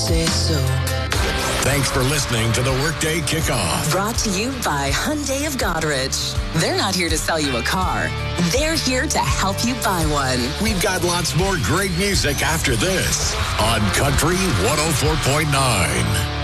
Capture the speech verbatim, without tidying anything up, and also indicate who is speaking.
Speaker 1: say so.
Speaker 2: Thanks for listening to the Workday Kickoff.
Speaker 3: Brought to you by Hyundai of Goderich. They're not here to sell you a car. They're here to help you buy one.
Speaker 2: We've got lots more great music after this on Country one oh four point nine.